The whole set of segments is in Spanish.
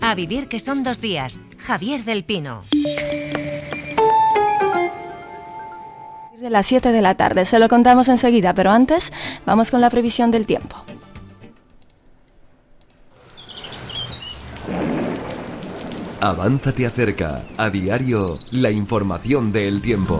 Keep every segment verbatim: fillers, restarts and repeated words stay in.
A vivir que son dos días. Javier del Pino. De las siete de la tarde, se lo contamos enseguida, pero antes vamos con la previsión del tiempo. Avanza te acerca, a diario, la información del tiempo.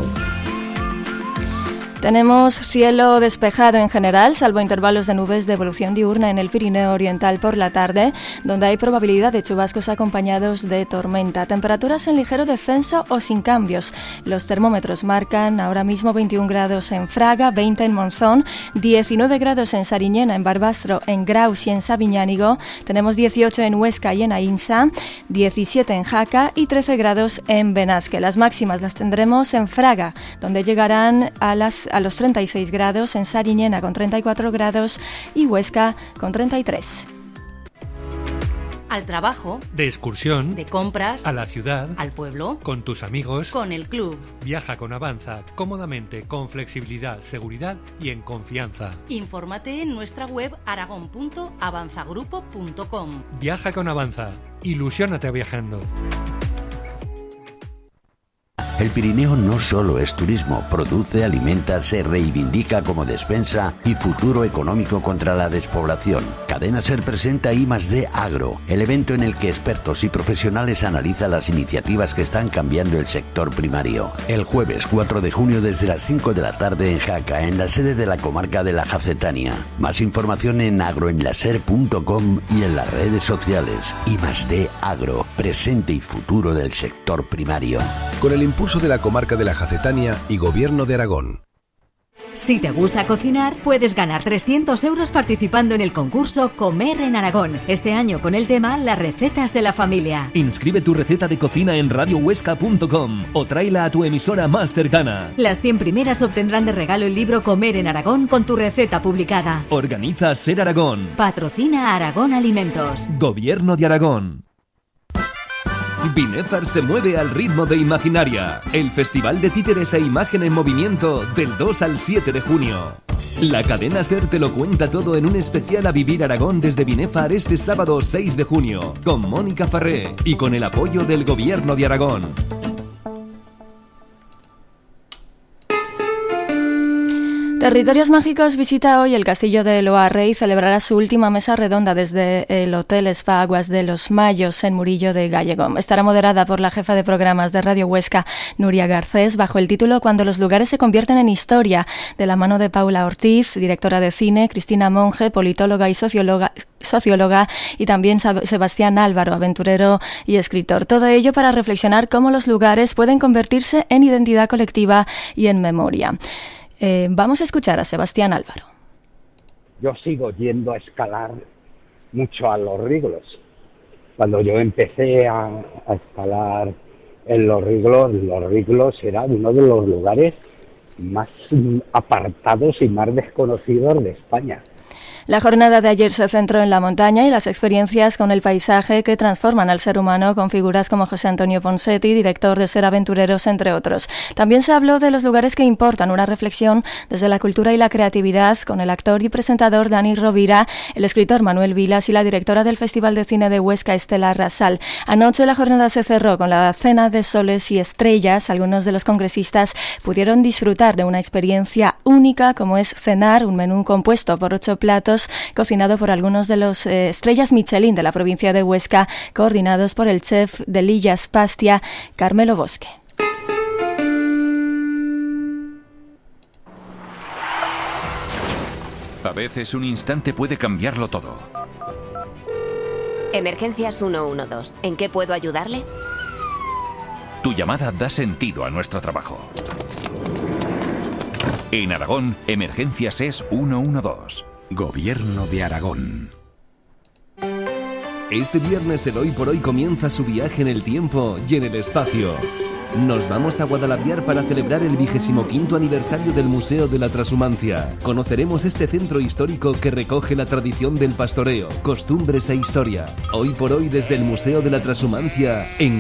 Tenemos cielo despejado en general, salvo intervalos de nubes de evolución diurna en el Pirineo Oriental por la tarde, donde hay probabilidad de chubascos acompañados de tormenta. Temperaturas en ligero descenso o sin cambios. Los termómetros marcan ahora mismo veintiún grados en Fraga, veinte en Monzón, diecinueve grados en Sariñena, en Barbastro, en Graus y en Sabiñánigo. Tenemos dieciocho en Huesca y en Aínsa, diecisiete en Jaca y trece grados en Benasque. Las máximas las tendremos en Fraga, donde llegarán a las a los treinta y seis grados, en Sariñena con treinta y cuatro grados y Huesca con treinta y tres. Al trabajo, de excursión, de compras, a la ciudad, al pueblo, con tus amigos, con el club. Viaja con Avanza cómodamente, con flexibilidad, seguridad y en confianza. Infórmate en nuestra web aragón punto avanzagrupo punto com. Viaja con Avanza. Ilusiónate viajando. El Pirineo no solo es turismo, produce, alimenta, se reivindica como despensa y futuro económico contra la despoblación. Cadena Ser presenta I más D Agro, el evento en el que expertos y profesionales analizan las iniciativas que están cambiando el sector primario. El jueves cuatro de junio desde las cinco de la tarde en Jaca, en la sede de la comarca de la Jacetania. Más información en agroenlaser punto com y en las redes sociales. I más D Agro, presente y futuro del sector primario. Con el impulso de la comarca de la Jacetania y Gobierno de Aragón. Si te gusta cocinar, puedes ganar trescientos euros participando en el concurso Comer en Aragón. Este año con el tema Las recetas de la familia. Inscribe tu receta de cocina en radio huesca punto com o tráela a tu emisora más cercana. Las cien primeras obtendrán de regalo el libro Comer en Aragón con tu receta publicada. Organiza Ser Aragón. Patrocina Aragón Alimentos. Gobierno de Aragón. Binefar se mueve al ritmo de Imaginaria, el festival de títeres e imagen en movimiento del dos al siete de junio. La cadena SER te lo cuenta todo en un especial A Vivir Aragón desde Binefar este sábado seis de junio, con Mónica Farré y con el apoyo del Gobierno de Aragón. Territorios Mágicos visita hoy el Castillo de Loarre y celebrará su última mesa redonda desde el Hotel Spa Aguas de los Mayos en Murillo de Gallegón. Estará moderada por la jefa de programas de Radio Huesca, Nuria Garcés, bajo el título Cuando los lugares se convierten en historia, de la mano de Paula Ortiz, directora de cine, Cristina Monge, politóloga y socióloga, socióloga y también Sebastián Álvaro, aventurero y escritor. Todo ello para reflexionar cómo los lugares pueden convertirse en identidad colectiva y en memoria. Eh, vamos a escuchar a Sebastián Álvaro. Yo sigo yendo a escalar mucho a Los Riglos. Cuando yo empecé a, a escalar en Los Riglos, Los Riglos era uno de los lugares más apartados y más desconocidos de España. La jornada de ayer se centró en la montaña y las experiencias con el paisaje que transforman al ser humano, con figuras como José Antonio Ponsetti, director de Ser Aventureros, entre otros. También se habló de los lugares que importan, una reflexión desde la cultura y la creatividad, con el actor y presentador Dani Rovira, el escritor Manuel Vilas y la directora del Festival de Cine de Huesca, Estela Rasal. Anoche la jornada se cerró con la cena de soles y estrellas. Algunos de los congresistas pudieron disfrutar de una experiencia única, como es cenar, un menú compuesto por ocho platos, cocinado por algunos de los eh, estrellas Michelin de la provincia de Huesca, coordinados por el chef de Lillas Pastia, Carmelo Bosque. A veces un instante puede cambiarlo todo. Emergencias ciento doce. ¿En qué puedo ayudarle? Tu llamada da sentido a nuestro trabajo. En Aragón, Emergencias es ciento doce. Gobierno de Aragón. Este viernes el Hoy por Hoy comienza su viaje en el tiempo y en el espacio. Nos vamos a Guadalaviar para celebrar el vigésimo quinto aniversario del Museo de la Trashumancia. Conoceremos este centro histórico que recoge la tradición del pastoreo, costumbres e historia. Hoy por Hoy desde el Museo de la Trashumancia en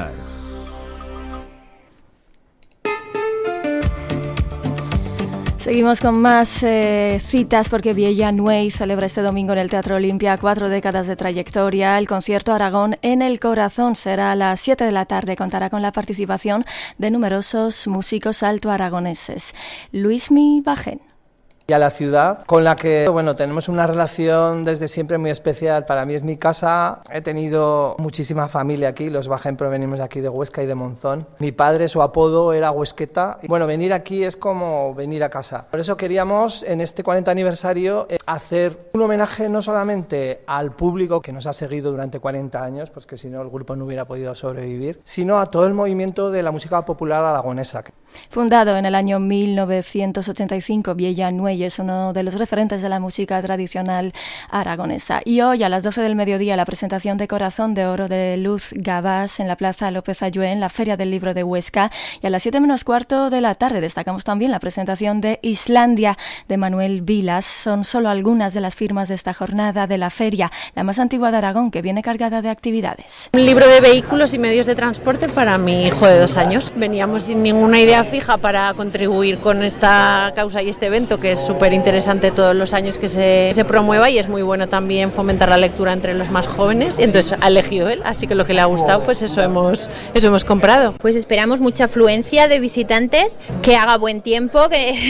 Guadalaviar. Seguimos con más eh, citas porque Viella Nuey celebra este domingo en el Teatro Olimpia cuatro décadas de trayectoria. El concierto Aragón en el Corazón será a las siete de la tarde. Contará con la participación de numerosos músicos alto-aragoneses. Luismi Bajén. Y a la ciudad, con la que bueno tenemos una relación desde siempre muy especial. Para mí es mi casa, he tenido muchísima familia aquí, los Bajén provenimos de aquí de Huesca y de Monzón. Mi padre, su apodo era Huesqueta, y bueno, venir aquí es como venir a casa. Por eso queríamos en este cuarenta aniversario hacer un homenaje no solamente al público que nos ha seguido durante cuarenta años, pues que si no el grupo no hubiera podido sobrevivir, sino a todo el movimiento de la música popular aragonesa. Fundado en el año mil novecientos ochenta y cinco, Viella Nuey es uno de los referentes de la música tradicional aragonesa. Y hoy a las doce del mediodía la presentación de Corazón de Oro de Luz Gabás en la Plaza López Ayué, en la Feria del Libro de Huesca. Y a las siete menos cuarto de la tarde destacamos también la presentación de Islandia de Manuel Vilas. Son solo algunas de las firmas de esta jornada de la feria, la más antigua de Aragón, que viene cargada de actividades. Un libro de vehículos y medios de transporte para mi hijo de dos años. Veníamos sin ninguna idea fija para contribuir con esta causa y este evento, que es súper interesante todos los años que se, se promueva, y es muy bueno también fomentar la lectura entre los más jóvenes, y entonces ha elegido él, así que lo que le ha gustado, pues eso hemos, eso hemos comprado. Pues esperamos mucha afluencia de visitantes, que haga buen tiempo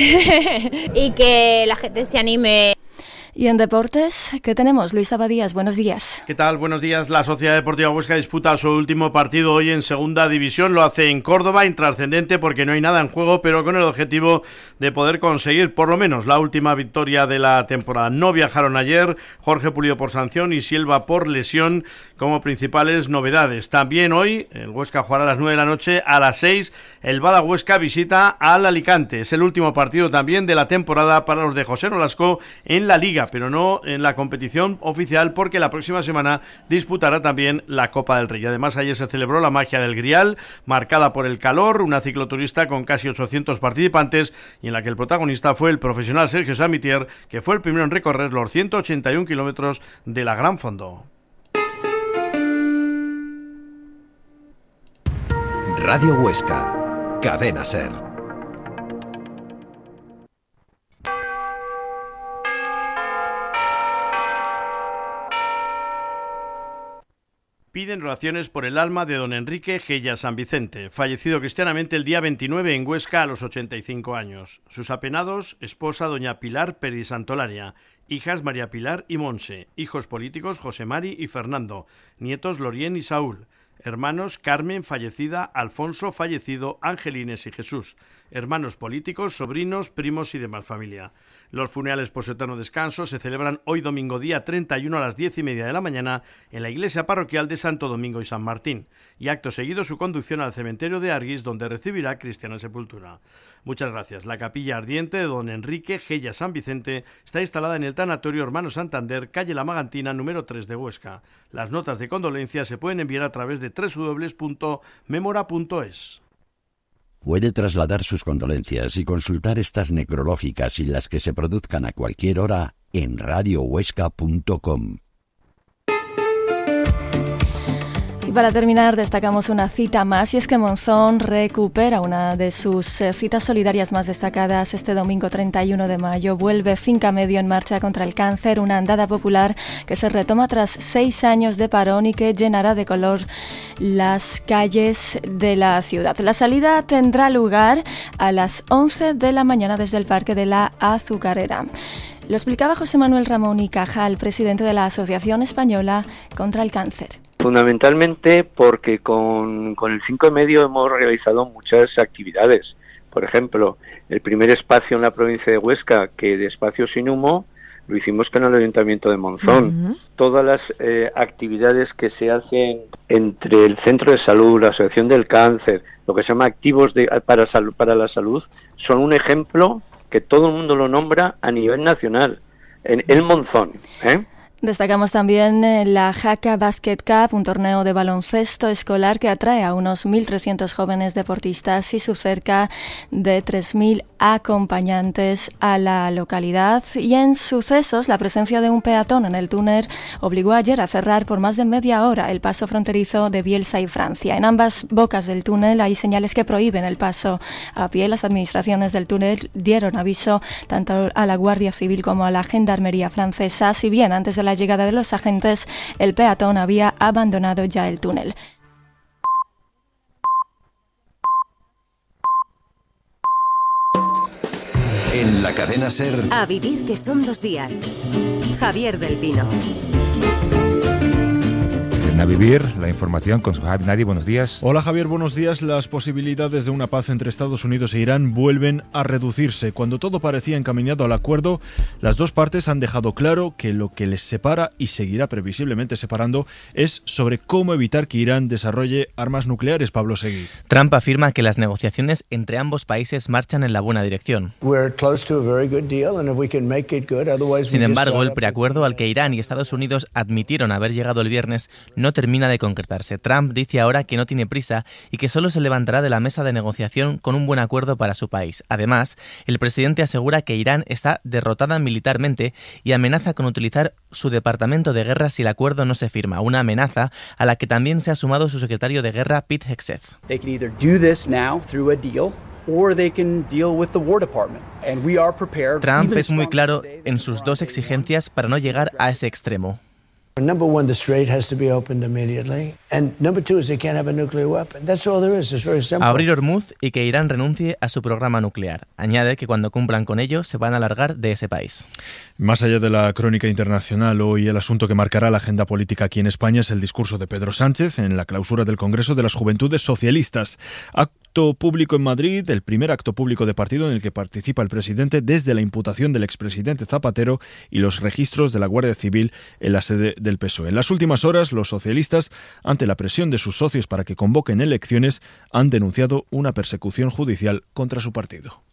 que y que la gente se anime. Y en deportes, ¿qué tenemos? Luis Abadías, buenos días. ¿Qué tal? Buenos días. La Sociedad Deportiva Huesca disputa su último partido hoy en Segunda División. Lo hace en Córdoba, intrascendente porque no hay nada en juego, pero con el objetivo de poder conseguir por lo menos la última victoria de la temporada. No viajaron ayer Jorge Pulido por sanción y Silva por lesión como principales novedades. También hoy el Huesca jugará a las nueve de la noche. A las seis el Bada Huesca visita al Alicante. Es el último partido también de la temporada para los de José Nolasco en la Liga, pero no en la competición oficial, porque la próxima semana disputará también la Copa del Rey. Además, ayer se celebró la magia del Grial, marcada por el calor, una cicloturista con casi ochocientos participantes, y en la que el protagonista fue el profesional Sergio Samitier, que fue el primero en recorrer los ciento ochenta y un kilómetros de la Gran Fondo. Radio Huesca, Cadena Ser. Piden oraciones por el alma de don Enrique Gella San Vicente, fallecido cristianamente el día veintinueve en Huesca a los ochenta y cinco años. Sus apenados, esposa doña Pilar Perisantolaria, hijas María Pilar y Monse, hijos políticos José Mari y Fernando, nietos Lorien y Saúl, hermanos Carmen fallecida, Alfonso fallecido, Angelines y Jesús, hermanos políticos, sobrinos, primos y demás familia. Los funerales por su eterno descanso se celebran hoy domingo día treinta y uno a las diez y media de la mañana en la iglesia parroquial de Santo Domingo y San Martín, y acto seguido su conducción al cementerio de Arguis, donde recibirá cristiana sepultura. Muchas gracias. La capilla ardiente de don Enrique Gella San Vicente está instalada en el Tanatorio Hermano Santander, calle La Magantina, número tres de Huesca. Las notas de condolencia se pueden enviar a través de doble u doble u doble u punto memora punto es. Puede trasladar sus condolencias y consultar estas necrológicas y las que se produzcan a cualquier hora en radio huesca punto com. Y para terminar, destacamos una cita más, y es que Monzón recupera una de sus eh, citas solidarias más destacadas. Este domingo treinta y uno de mayo vuelve Finca Medio en marcha contra el cáncer, una andada popular que se retoma tras seis años de parón y que llenará de color las calles de la ciudad. La salida tendrá lugar a las once de la mañana desde el Parque de la Azucarera. Lo explicaba José Manuel Ramón y Cajal, presidente de la Asociación Española contra el Cáncer. Fundamentalmente porque con, con el cinco medio hemos realizado muchas actividades. Por ejemplo, el primer espacio en la provincia de Huesca, que de Espacio Sin Humo, lo hicimos con el Ayuntamiento de Monzón. Uh-huh. Todas las eh, actividades que se hacen entre el Centro de Salud, la Asociación del Cáncer, lo que se llama activos de, para, salud, para la salud, son un ejemplo que todo el mundo lo nombra a nivel nacional, en el Monzón, ¿eh? Destacamos también la Jaca Basket Cup, un torneo de baloncesto escolar que atrae a unos mil trescientos jóvenes deportistas y sus cerca de tres mil acompañantes a la localidad. Y en sucesos, la presencia de un peatón en el túnel obligó ayer a cerrar por más de media hora el paso fronterizo de Bielsa y Francia. En ambas bocas del túnel hay señales que prohíben el paso a pie. Las administraciones del túnel dieron aviso tanto a la Guardia Civil como a la Gendarmería francesa, si bien antes de la llegada de los agentes el peatón había abandonado ya el túnel. En la cadena SER. A vivir que son dos días. Javier del Pino. A vivir, la información con Suhaib Nadi. Buenos días. Hola Javier, buenos días. Las posibilidades de una paz entre Estados Unidos e Irán vuelven a reducirse. Cuando todo parecía encaminado al acuerdo, las dos partes han dejado claro que lo que les separa y seguirá previsiblemente separando es sobre cómo evitar que Irán desarrolle armas nucleares. Pablo Seguí. Trump afirma que las negociaciones entre ambos países marchan en la buena dirección. Sin embargo, el preacuerdo al que Irán y Estados Unidos admitieron haber llegado el viernes no termina de concretarse. Trump dice ahora que no tiene prisa y que solo se levantará de la mesa de negociación con un buen acuerdo para su país. Además, el presidente asegura que Irán está derrotada militarmente y amenaza con utilizar su departamento de guerra si el acuerdo no se firma, una amenaza a la que también se ha sumado su secretario de guerra, Pete Hegseth. Trump es muy claro en sus dos exigencias para no llegar a ese extremo. Number one, the strait has to be opened immediately. And number two is they can't have a nuclear weapon. That's all there is. It's very simple. Abrir Hormuz y que Irán renuncie a su programa nuclear. Añade que cuando cumplan con ello se van a largar de ese país. Más allá de la crónica internacional, hoy el asunto que marcará la agenda política aquí en España es el discurso de Pedro Sánchez en la clausura del Congreso de las Juventudes Socialistas. Acto público en Madrid, el primer acto público de partido en el que participa el presidente desde la imputación del expresidente Zapatero y los registros de la Guardia Civil en la sede del P S O E. En las últimas horas, los socialistas, ante la presión de sus socios para que convoquen elecciones, han denunciado una persecución judicial contra su partido.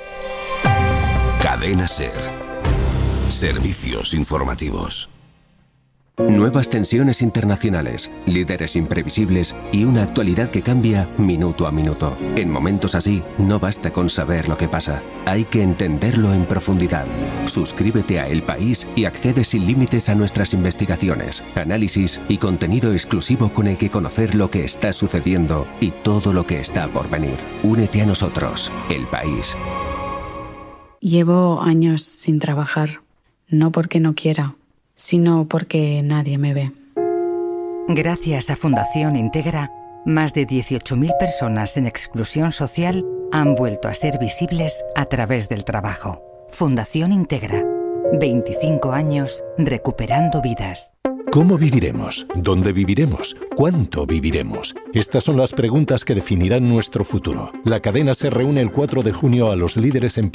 Cadena SER. Servicios informativos. Nuevas tensiones internacionales, líderes imprevisibles y una actualidad que cambia minuto a minuto. En momentos así, no basta con saber lo que pasa, hay que entenderlo en profundidad. Suscríbete a El País y accede sin límites a nuestras investigaciones, análisis y contenido exclusivo con el que conocer lo que está sucediendo y todo lo que está por venir. Únete a nosotros, El País. Llevo años sin trabajar, no porque no quiera, sino porque nadie me ve. Gracias a Fundación Integra, más de dieciocho mil personas en exclusión social han vuelto a ser visibles a través del trabajo. Fundación Integra, veinticinco años recuperando vidas. ¿Cómo viviremos? ¿Dónde viviremos? ¿Cuánto viviremos? Estas son las preguntas que definirán nuestro futuro. La cadena se reúne el cuatro de junio a los líderes empresariales